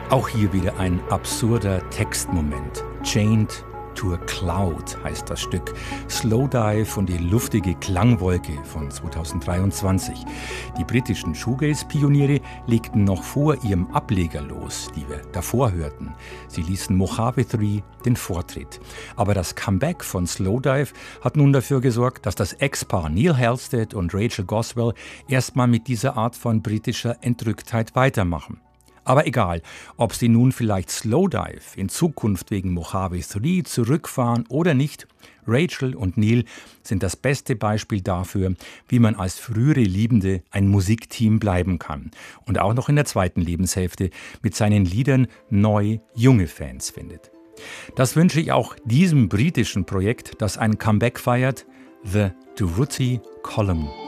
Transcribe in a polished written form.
Auch hier wieder ein absurder Textmoment. Chained to a Cloud heißt das Stück. Slowdive und die luftige Klangwolke von 2023. Die britischen Shoegaze-Pioniere legten noch vor ihrem Ableger los, die wir davor hörten. Sie ließen Mojave 3 den Vortritt. Aber das Comeback von Slowdive hat nun dafür gesorgt, dass das Ex-Paar Neil Halstead und Rachel Goswell erstmal mit dieser Art von britischer Entrücktheit weitermachen. Aber egal, ob sie nun vielleicht Slowdive in Zukunft wegen Mojave 3 zurückfahren oder nicht, Rachel und Neil sind das beste Beispiel dafür, wie man als frühere Liebende ein Musikteam bleiben kann und auch noch in der zweiten Lebenshälfte mit seinen Liedern neu junge Fans findet. Das wünsche ich auch diesem britischen Projekt, das ein Comeback feiert, The Durruti Column.